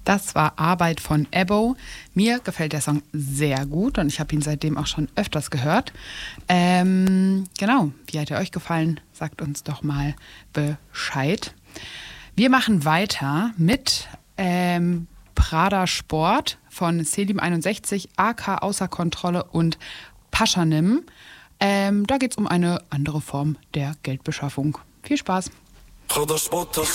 Das war Arbeit von Ebbo. Mir gefällt der Song sehr gut und ich habe ihn seitdem auch schon öfters gehört. Genau, wie hat er euch gefallen? Sagt uns doch mal Bescheid. Wir machen weiter mit Prada Sport von Selim61, AK Außer Kontrolle und Paschanim. Da geht es um eine andere Form der Geldbeschaffung. Viel Spaß. Prada Sport, das